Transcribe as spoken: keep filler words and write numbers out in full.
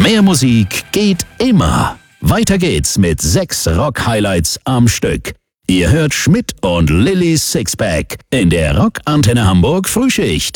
Mehr Musik geht immer. Weiter geht's mit sechs Rock-Highlights am Stück. Ihr hört Schmidt und Lillys Sixpack in der Rock Antenne Hamburg Frühschicht.